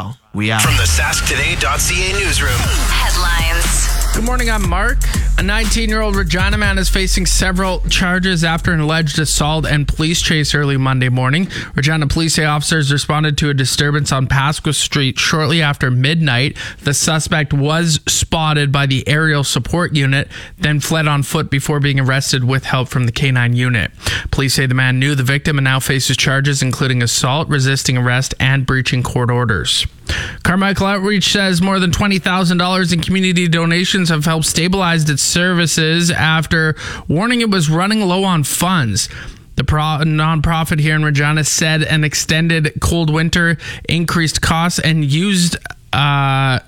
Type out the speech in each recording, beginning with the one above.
well. We out. From the SaskToday.ca newsroom. Headlines. Good morning, I'm Mark. A 19-year-old Regina man is facing several charges after an alleged assault and police chase early Monday morning. Regina police say officers responded to a disturbance on Pasqua Street shortly after midnight. The suspect was spotted by the aerial support unit, then fled on foot before being arrested with help from the K-9 unit. Police say the man knew the victim and now faces charges including assault, resisting arrest, and breaching court orders. Carmichael Outreach says more than $20,000 in community donations have helped stabilize its services after warning it was running low on funds. The nonprofit here in Regina said an extended cold winter increased costs and used up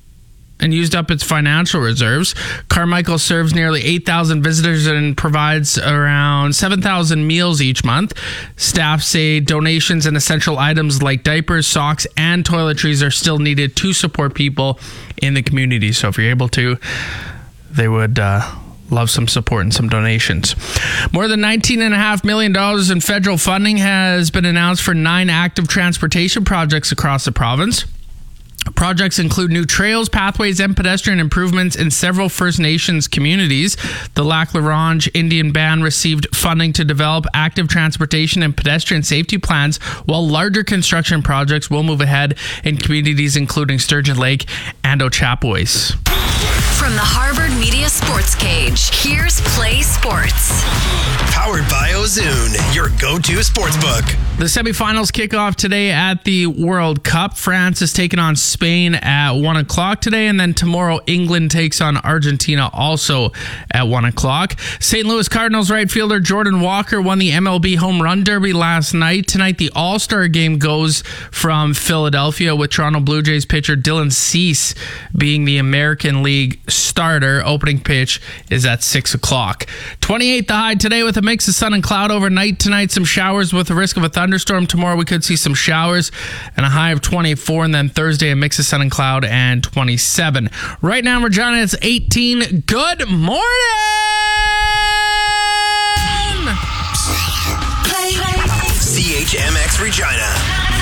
its financial reserves. Carmichael serves nearly 8,000 visitors and provides around 7,000 meals each month. Staff say donations and essential items like diapers, socks, and toiletries are still needed to support people in the community. So if you're able to, they would love some support and some donations. More than $19.5 million in federal funding has been announced for 9 active transportation projects across the province. Projects include new trails, pathways, and pedestrian improvements in several First Nations communities. The Lac La Ronge Indian Band received funding to develop active transportation and pedestrian safety plans, while larger construction projects will move ahead in communities including Sturgeon Lake and Ochapowace. From the Harvard Media Sports Cage, here's Play Sports. Powered by Ozoon, your go-to sportsbook. The semifinals kick off today at the World Cup. France is taking on Spain at 1 o'clock today, and then tomorrow England takes on Argentina also at 1 o'clock. St. Louis Cardinals right fielder Jordan Walker won the MLB Home Run Derby last night. Tonight the All-Star game goes from Philadelphia with Toronto Blue Jays pitcher Dylan Cease being the American League starter. Opening pitch is at 6 o'clock. 28 the high today with a mix of sun and cloud overnight. Tonight some showers with a risk of a thunderstorm. Tomorrow we could see some showers and a high of 24, and then Thursday a mix of sun and cloud and 27. Right now in Regina it's 18. Good morning! CHMX Regina.